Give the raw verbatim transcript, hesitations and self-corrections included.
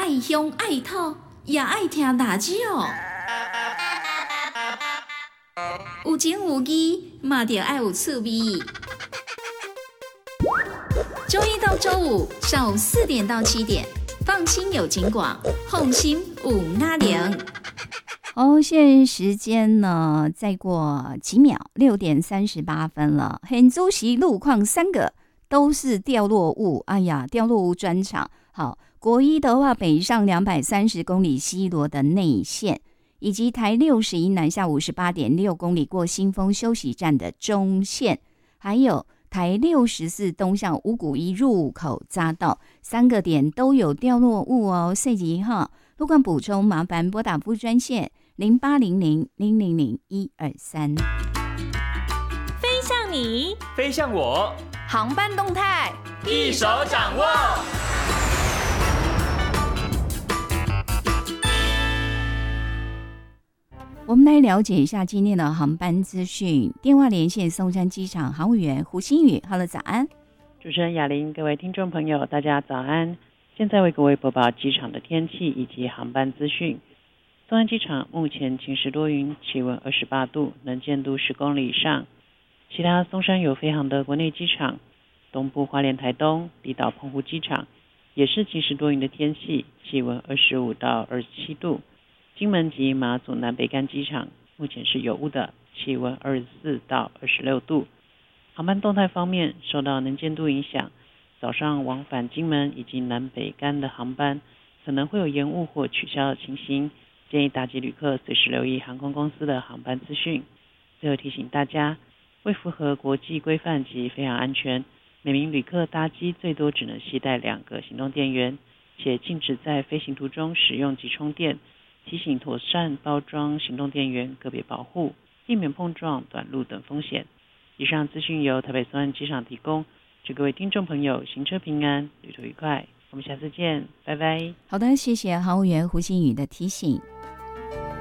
爱乡爱土，也爱听大酒。有情有义，嘛着爱有趣味。周一到周五上午四点到七点，放心有景广，放心有阿玲。 哦，现在时间呢，再过几秒，六点三十八分了。很主席路况三个都是掉落物，哎呀，掉落物专场。好，国一的话，北上两百三十公里西螺的内线，以及台六十一南下五十八点六公里过新丰休息站的中线，还有台六十四东向五股一入口匝道，三个点都有掉落物哦。细节哈，路况补充麻烦拨打服务专线零八零零零零零一二三。 飞向你， 飞向我， 航班动态一手掌握。 我们来了解一下今天的航班资讯。电话连线松山机场航务员胡新宇 ，Hello， 早安。 主持人雅玲，各位听众朋友，大家早安。现在为各位播报机场的天气以及航班资讯。松山机场目前晴时多云，气温二十八度，能见度十公里以上。其他松山有飞航的国内机场，东部花莲台东、离岛澎湖机场也是晴时多云的天气，气温二十五到二十七度。金门及马祖南北干机场目前是有雾的，气温二十四到二十六度。航班动态方面，受到能见度影响，早上往返金门以及南北干的航班可能会有延误或取消的情形，建议搭机旅客随时留意航空公司的航班资讯。最后提醒大家，为符合国际规范及飞行安全，每名旅客搭机最多只能携带两个行动电源，且禁止在飞行途中使用及充电。提醒妥善包装行动电源，个别保护，避免碰撞、短路等风险。以上资讯由台北松山机场提供，祝各位听众朋友行车平安，旅途愉快。我们下次见，拜拜。 好的，谢谢航务员胡新宇的提醒。